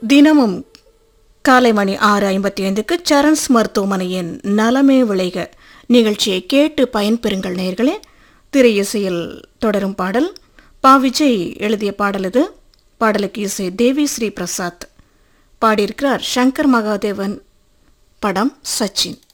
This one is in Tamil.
தினமும் காலை மணி 6:55க்கு சரண்ஸ் மருத்துவமனையின் நலமே விளைக நிகழ்ச்சியை கேட்டு பயன்பெறுங்கள் நேயர்களே. திரை இசையில் தொடரும் பாடல் பா. விஜய் எழுதிய பாடல் இது. பாடலுக்கு இசை தேவி ஸ்ரீ பிரசாத். பாடியிருக்கிறார் சங்கர் மகாதேவன். படம் சச்சின்.